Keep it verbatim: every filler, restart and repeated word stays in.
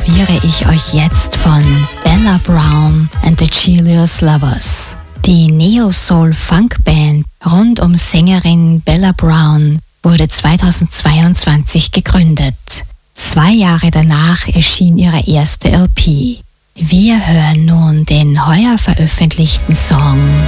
präsentiere ich euch jetzt von Bella Brown and the Chelios Lovers. Die Neo-Soul-Funk-Band rund um Sängerin Bella Brown wurde zweitausendzweiundzwanzig gegründet. Zwei Jahre danach erschien ihre erste L P. Wir hören nun den heuer veröffentlichten Song